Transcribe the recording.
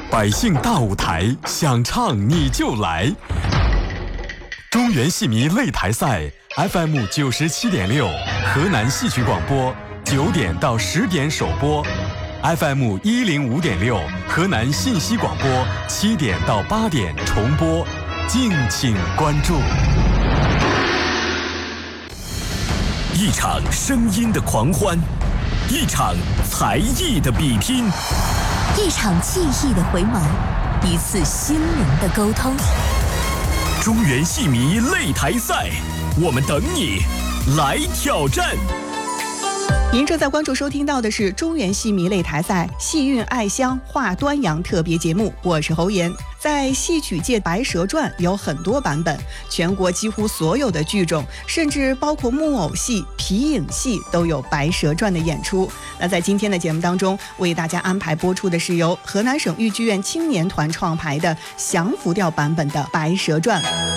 百姓大舞台，想唱你就来。中原戏迷擂台赛 FM 97.6，河南戏曲广播9点到10点首播。FM 105.6，河南信息广播7点到8点重播，敬请关注。 一场声音的狂欢，一场才艺的比拼， 一场记忆的回眸，一次心灵的沟通。 中原戏迷擂台赛，我们等你来挑战。 您正在关注收听到的是中原戏迷擂台赛戏韵爱乡话端阳特别节目，我是侯岩。在戏曲界，《白蛇传》有很多版本，全国几乎所有的剧种，甚至包括木偶戏、皮影戏都有《白蛇传》的演出。那在今天的节目当中，为大家安排播出的是由河南省豫剧院青年团创排的降服调版本的《白蛇传》。